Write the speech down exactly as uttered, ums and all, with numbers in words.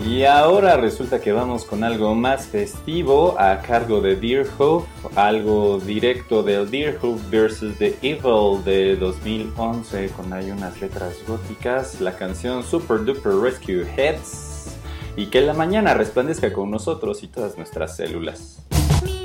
Y ahora resulta que vamos con algo más festivo a cargo de Deerhoof, algo directo del Deerhoof versus The Evil de dos mil once, con ahí unas letras góticas, la canción Super Duper Rescue Heads, y que la mañana resplandezca con nosotros y todas nuestras células.